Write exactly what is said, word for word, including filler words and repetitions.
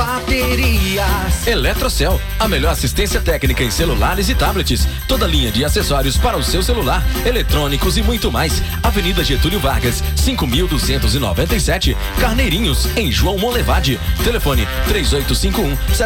baterias. Eletrocel, a melhor assistência técnica em celulares e tablets. Toda linha de acessórios para o seu celular, eletrônicos e muito mais. Avenida Getúlio Vargas, cinco mil duzentos e noventa e sete, Carneirinhos, em João Monlevade. Telefone três oito cinco um